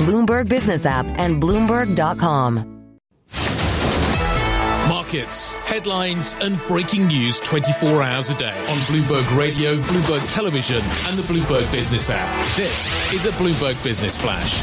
Bloomberg Business app and Bloomberg.com. Markets, headlines and breaking news 24 hours a day on Bloomberg Radio, Bloomberg Television and the Bloomberg Business app. This is a Bloomberg Business Flash.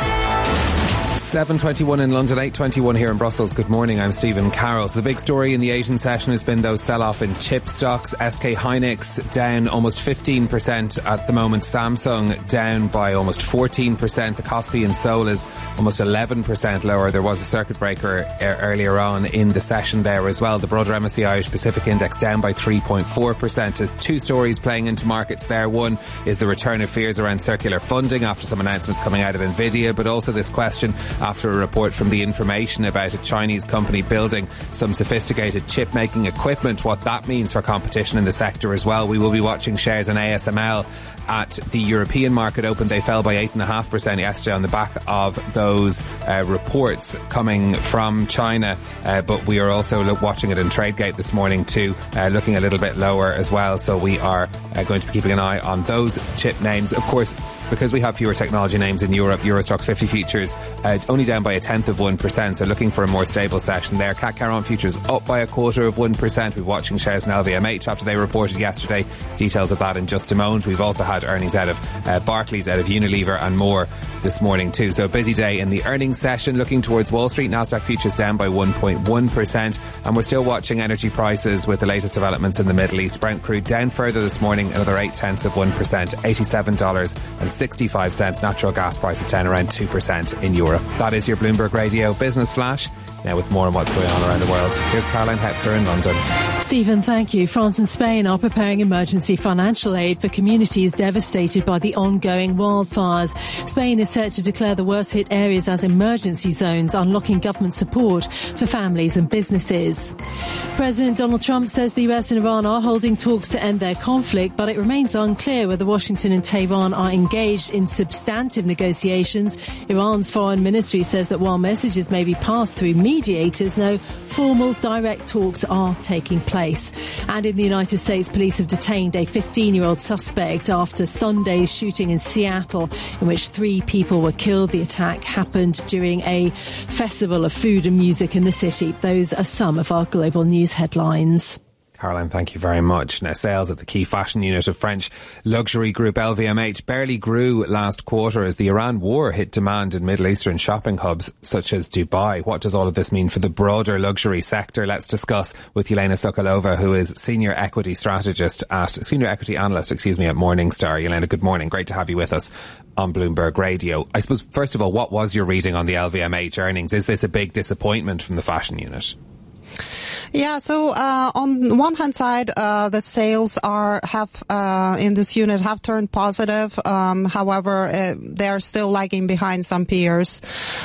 7:21 in London, 8:21 here in Brussels. Good morning, I'm Stephen Carroll. So the big story in the Asian session has been those sell-off in chip stocks. SK Hynix down almost 15% at the moment. Samsung down by almost 14%. The Kospi in Seoul is almost 11% lower. There was a circuit breaker earlier on in the session there as well. The broader MSCI Irish Pacific Index down by 3.4%. There's two stories playing into markets there. One is the return of fears around circular funding after some announcements coming out of Nvidia, but also this question after a report from The Information about a Chinese company building some sophisticated chip-making equipment, what that means for competition in the sector as well. We will be watching shares in ASML at the European market open. They fell by 8.5% yesterday on the back of those reports coming from China, but we are also watching it in TradeGate this morning too, looking a little bit lower as well. So we are going to be keeping an eye on those chip names. Of course, because we have fewer technology names in Europe, Euro Stoxx 50 futures only down by 0.1%, so looking for a more stable session there. CAC Carron futures up by 0.25%. We're watching shares in LVMH after they reported yesterday. Details of that in just a moment. We've also had earnings out of Barclays, out of Unilever and more this morning too. So a busy day in the earnings session. Looking towards Wall Street, Nasdaq futures down by 1.1%, and we're still watching energy prices with the latest developments in the Middle East. Brent crude down further this morning, another 0.8%, $87.65. Natural gas prices down around 2% in Europe. That is your Bloomberg Radio Business Flash. Now with more on what's going on around the world, here's Caroline Hepker in London. Stephen, thank you. France and Spain are preparing emergency financial aid for communities devastated by the ongoing wildfires. Spain is set to declare the worst hit areas as emergency zones, unlocking government support for families and businesses. President Donald Trump says the US and Iran are holding talks to end their conflict, but it remains unclear whether Washington and Tehran are engaged in substantive negotiations. Iran's foreign ministry says that while messages may be passed through mediators, no formal direct talks are taking place. And in the United States, police have detained a 15-year-old suspect after Sunday's shooting in Seattle, in which 3 people were killed. The attack happened during a festival of food and music in the city. Those are some of our global news headlines. Caroline, thank you very much. Now, sales at the key fashion unit of French luxury group LVMH barely grew last quarter as the Iran war hit demand in Middle Eastern shopping hubs such as Dubai. What does all of this mean for the broader luxury sector? Let's discuss with Yelena Sokolova, who is senior equity analyst, at Morningstar. Yelena, good morning. Great to have you with us on Bloomberg Radio. I suppose, first of all, what was your reading on the LVMH earnings? Is this a big disappointment from the fashion unit? Yeah, so on one hand side, the sales in this unit have turned positive. However, they are still lagging behind some peers.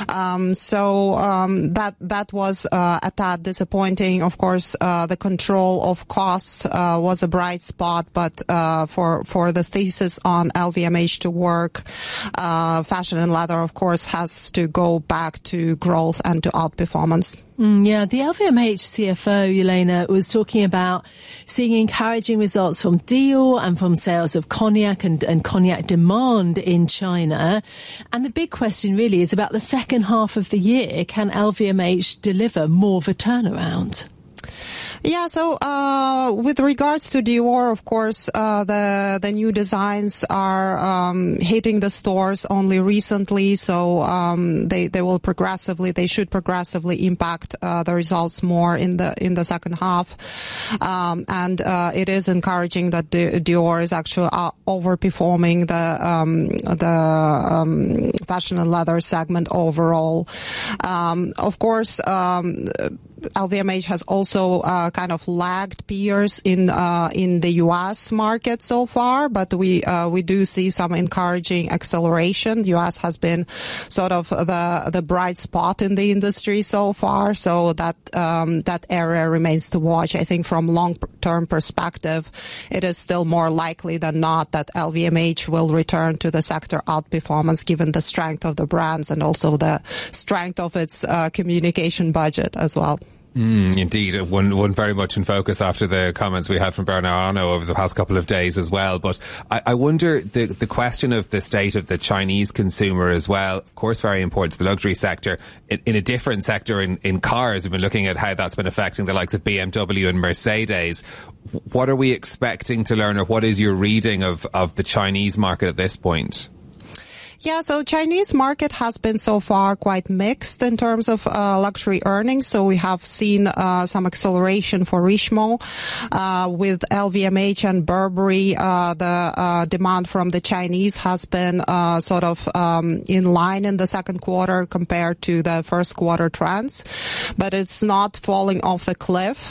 That was a tad disappointing. Of course, the control of costs was a bright spot, but for the thesis on LVMH to work, fashion and leather, of course, has to go back to growth and to outperformance. Yeah, the LVMH CFO, Yelena, was talking about seeing encouraging results from Dior and from sales of cognac and cognac demand in China. And the big question really is about the second half of the year. Can LVMH deliver more of a turnaround? Yeah, so with regards to Dior, of course, the new designs are hitting the stores only recently, so they should progressively impact the results more in the second half. And it is encouraging that Dior is actually overperforming the fashion and leather segment overall. Of course, LVMH has also kind of lagged peers in the U.S. market so far, but we do see some encouraging acceleration. The U.S. has been sort of the bright spot in the industry so far, so that area remains to watch. I think from long-term perspective, it is still more likely than not that LVMH will return to the sector outperformance given the strength of the brands and also the strength of its communication budget as well. Indeed, one very much in focus after the comments we had from Bernard Arnault over the past couple of days as well. But I wonder the question of the state of the Chinese consumer as well, of course, very important to the luxury sector. In a different sector in cars, we've been looking at how that's been affecting the likes of BMW and Mercedes. What are we expecting to learn, or what is your reading of the Chinese market at this point? Yeah, so Chinese market has been so far quite mixed in terms of luxury earnings. So we have seen some acceleration for Richemont with LVMH and Burberry. The demand from the Chinese has been sort of in line in the second quarter compared to the first quarter trends, but it's not falling off the cliff.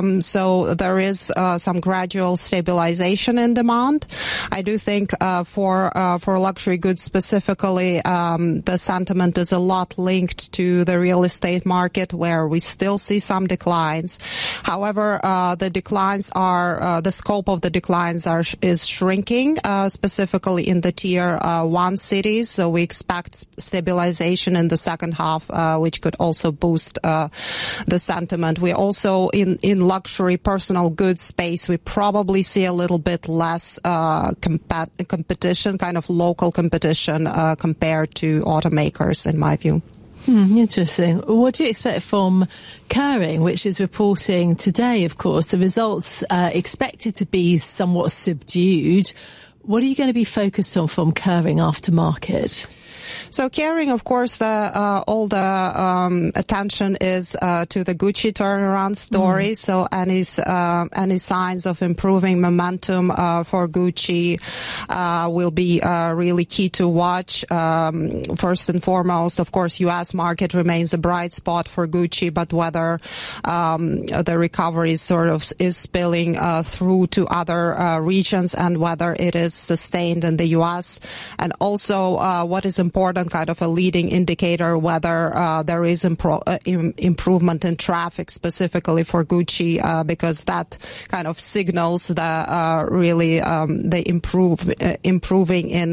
So there is some gradual stabilization in demand. I do think for luxury goods specifically, the sentiment is a lot linked to the real estate market, where we still see some declines. However, the declines are the scope of the declines is shrinking, specifically in the tier 1 cities. So we expect stabilization in the second half, which could also boost the sentiment. We also in luxury personal goods space, we probably see a little bit less competition, kind of local competition compared to automakers, in my view. Interesting. What do you expect from Kering, which is reporting today, of course? The results expected to be somewhat subdued. What are you going to be focused on from Kering aftermarket? So Kering, of course, all the attention is to the Gucci turnaround story. So any signs of improving momentum for Gucci will be really key to watch. First and foremost, of course, U.S. market remains a bright spot for Gucci, but whether the recovery sort of is spilling through to other regions, and whether it is sustained in the U.S. And also what is important, kind of a leading indicator, whether there is improvement in traffic specifically for Gucci, because that kind of signals the really the improving in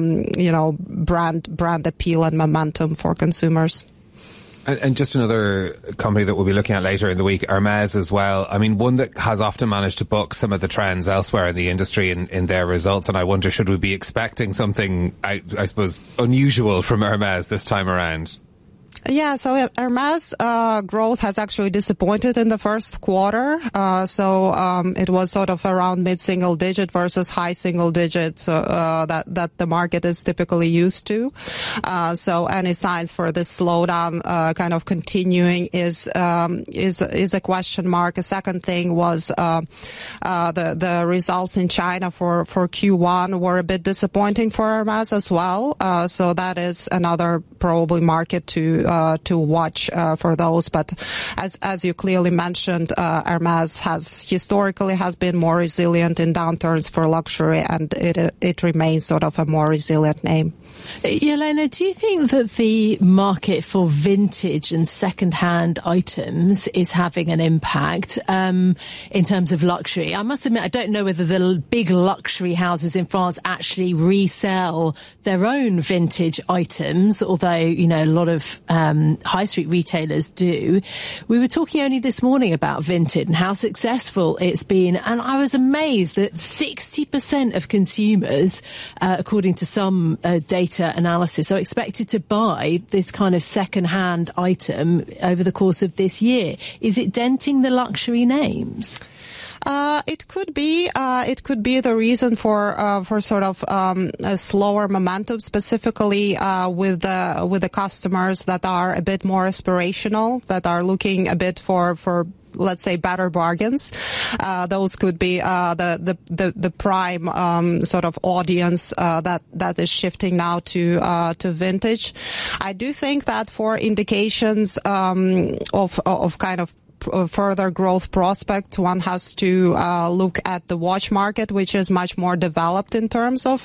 brand appeal and momentum for consumers. And just another company that we'll be looking at later in the week, Hermès as well. I mean, one that has often managed to buck some of the trends elsewhere in the industry in their results. And I wonder, should we be expecting something, I suppose, unusual from Hermès this time around? Yeah, so Hermès growth has actually disappointed in the first quarter. It was sort of around mid-single digit versus high single digit that the market is typically used to. So any signs for this slowdown kind of continuing is a question mark. A second thing was the results in China for Q1 were a bit disappointing for Hermès as well. So that is another probably market to watch for those. But as you clearly mentioned, Hermès has historically been more resilient in downturns for luxury, and it remains sort of a more resilient name. Yelena, do you think that the market for vintage and second-hand items is having an impact in terms of luxury? I must admit, I don't know whether the big luxury houses in France actually resell their own vintage items, although, a lot of high street retailers do. We were talking only this morning about Vinted and how successful it's been, and I was amazed that 60% of consumers, according to some data analysis, are expected to buy this kind of second-hand item over the course of this year. Is it denting the luxury names? It could be the reason for sort of a slower momentum, specifically with the customers that are a bit more aspirational, that are looking a bit for let's say better bargains. Those could be the prime sort of audience that is shifting now to vintage. I do think that for indications of kind of further growth prospects, one has to look at the watch market, which is much more developed in terms of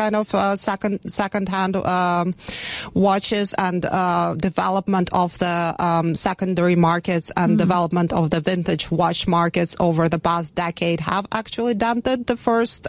second-hand watches, and development of the secondary markets and development of the vintage watch markets over the past decade have actually dented the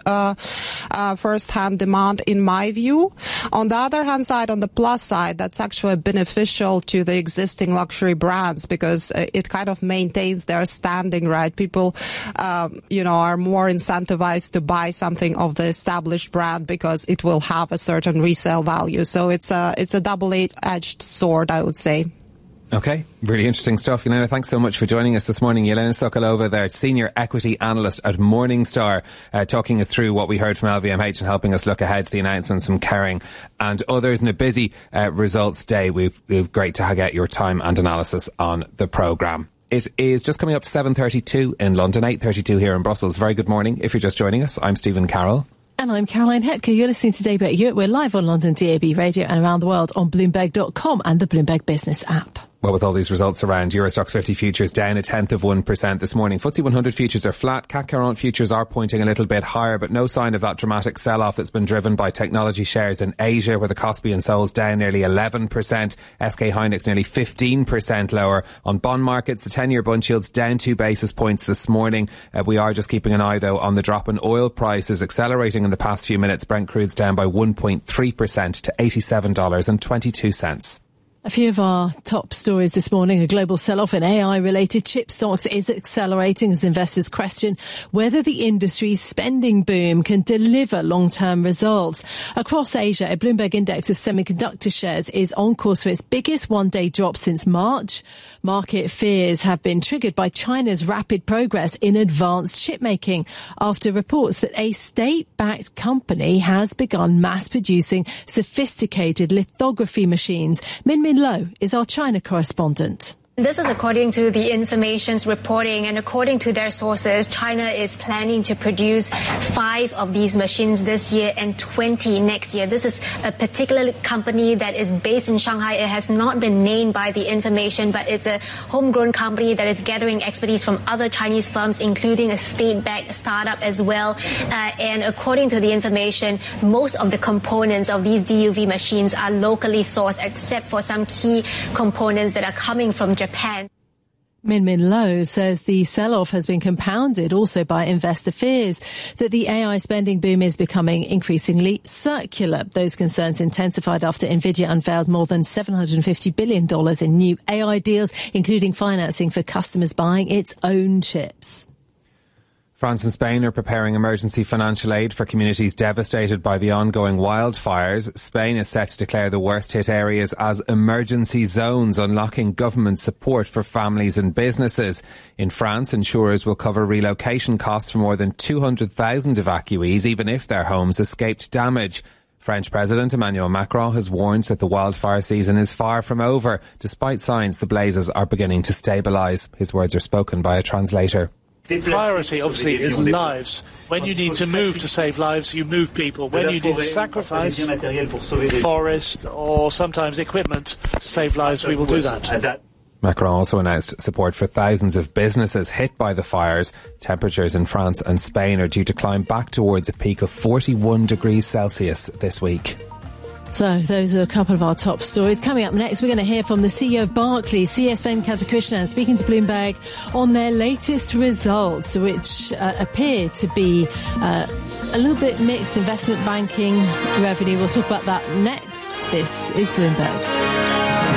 first-hand demand, in my view. On the other hand side, on the plus side, that's actually beneficial to the existing luxury brands, because it kind of maintains their standing, right? People, are more incentivized to buy something of the established brand because it will have a certain resale value. So it's a double-edged sword, I would say. Okay, really interesting stuff. Yelena, thanks so much for joining us this morning. Yelena Sokolova there, Senior Equity Analyst at Morningstar, talking us through what we heard from LVMH and helping us look ahead to the announcements from Kering and others in a busy results day. We've great to get your time and analysis on the programme. It is just coming up to 7:32 in London, 8:32 here in Brussels. Very good morning. If you're just joining us, I'm Stephen Carroll. And I'm Caroline Hepker. You're listening to Daybreak Europe. We're live on London DAB Radio and around the world on Bloomberg.com and the Bloomberg Business app. Well, with all these results around, Eurostoxx 50 futures down 0.1% this morning. FTSE 100 futures are flat. CAC 40 futures are pointing a little bit higher, but no sign of that dramatic sell-off that's been driven by technology shares in Asia, where the Kospi and Seoul's down nearly 11%. SK Hynix nearly 15% lower. On bond markets, the 10-year bund yield's down 2 basis points this morning. We are just keeping an eye, though, on the drop in oil prices accelerating in the past few minutes. Brent crude's down by 1.3% to $87.22. A few of our top stories this morning. A global sell-off in AI-related chip stocks is accelerating as investors question whether the industry's spending boom can deliver long-term results. Across Asia, a Bloomberg index of semiconductor shares is on course for its biggest one-day drop since March. Market fears have been triggered by China's rapid progress in advanced chip making after reports that a state-backed company has begun mass-producing sophisticated lithography machines. Min Lo is our China correspondent. This is according to the information's reporting, and according to their sources, China is planning to produce 5 of these machines this year and 20 next year. This is a particular company that is based in Shanghai. It has not been named by the information, but it's a homegrown company that is gathering expertise from other Chinese firms, including a state-backed startup as well. And according to the information, most of the components of these DUV machines are locally sourced, except for some key components that are coming from Japan. Min Lo says the sell-off has been compounded also by investor fears that the AI spending boom is becoming increasingly circular. Those concerns intensified after Nvidia unveiled more than $750 billion in new AI deals, including financing for customers buying its own chips. France and Spain are preparing emergency financial aid for communities devastated by the ongoing wildfires. Spain is set to declare the worst hit areas as emergency zones, unlocking government support for families and businesses. In France, insurers will cover relocation costs for more than 200,000 evacuees, even if their homes escaped damage. French President Emmanuel Macron has warned that the wildfire season is far from over, despite signs the blazes are beginning to stabilise. His words are spoken by a translator. The priority, obviously, is lives. When you need to move to save lives, you move people. When you need to sacrifice forest or sometimes equipment to save lives, we will do that. Macron also announced support for thousands of businesses hit by the fires. Temperatures in France and Spain are due to climb back towards a peak of 41 degrees Celsius this week. So those are a couple of our top stories. Coming up next, we're going to hear from the CEO of Barclays, CS Venkatakrishnan, speaking to Bloomberg on their latest results, which appear to be a little bit mixed. Investment banking revenue. We'll talk about that next. This is Bloomberg.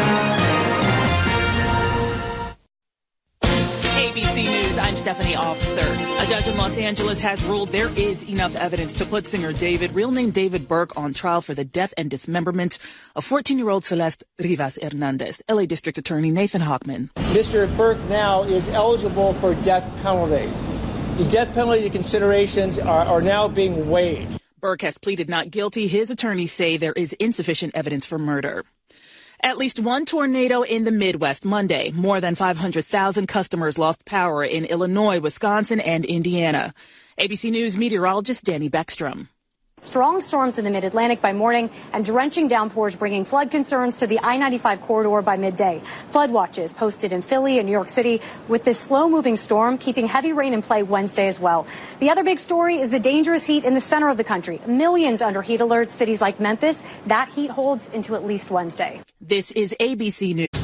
ABC News, I'm Stephanie Officer. A judge in Los Angeles has ruled there is enough evidence to put singer David, real name David Burke, on trial for the death and dismemberment of 14-year-old Celeste Rivas Hernandez. LA District Attorney Nathan Hochman. Mr. Burke now is eligible for death penalty. The death penalty considerations are now being weighed. Burke has pleaded not guilty. His attorneys say there is insufficient evidence for murder. At least one tornado in the Midwest Monday. More than 500,000 customers lost power in Illinois, Wisconsin, and Indiana. ABC News meteorologist Danny Beckstrom. Strong storms in the mid-Atlantic by morning and drenching downpours bringing flood concerns to the I-95 corridor by midday. Flood watches posted in Philly and New York City, with this slow-moving storm keeping heavy rain in play Wednesday as well. The other big story is the dangerous heat in the center of the country. Millions under heat alerts, cities like Memphis. That heat holds into at least Wednesday. This is ABC News.